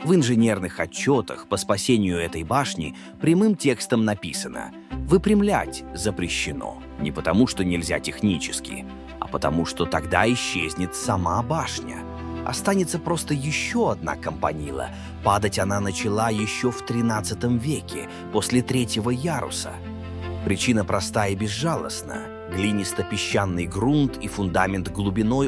В инженерных отчетах по спасению этой башни прямым текстом написано: выпрямлять запрещено, не потому что нельзя технически, а потому что тогда исчезнет сама башня. Останется просто еще одна кампанила. Падать она начала еще в XIII веке, после третьего яруса. Причина проста и безжалостна. Глинисто-песчаный грунт и фундамент глубиной